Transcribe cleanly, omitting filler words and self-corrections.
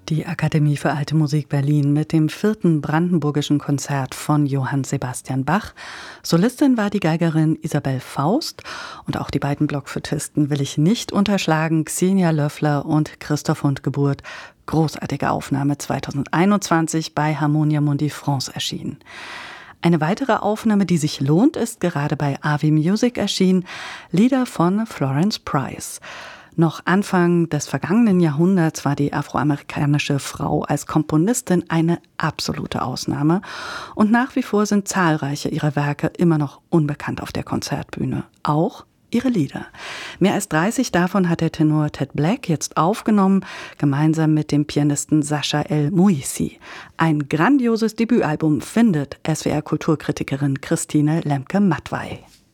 Die Akademie für Alte Musik Berlin mit dem 4. Brandenburgischen Konzert von Johann Sebastian Bach. Solistin war die Geigerin Isabel Faust und auch die beiden Blockflötisten will ich nicht unterschlagen, Xenia Löffler und Christoph Hundgeburt. Großartige Aufnahme 2021 bei Harmonia Mundi France erschienen. Eine weitere Aufnahme, die sich lohnt, ist gerade bei AV Music erschienen, Lieder von Florence Price. Noch Anfang des vergangenen Jahrhunderts war die afroamerikanische Frau als Komponistin eine absolute Ausnahme. Und nach wie vor sind zahlreiche ihrer Werke immer noch unbekannt auf der Konzertbühne. Auch ihre Lieder. Mehr als 30 davon hat der Tenor Ted Black jetzt aufgenommen, gemeinsam mit dem Pianisten Sascha El Mouissi. Ein grandioses Debütalbum findet SWR-Kulturkritikerin Christine Lemke-Mattwey.